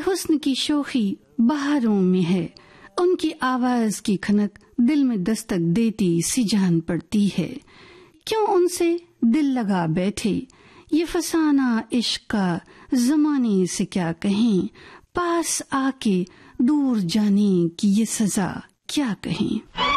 हुस्न की शोखी बहारों में है, उनकी आवाज की खनक दिल में दस्तक देती सी जान पड़ती है। क्यों उनसे दिल लगा बैठे, ये फसाना इश्क का जमाने से क्या कहें, पास आके दूर जाने की ये सजा क्या कहें।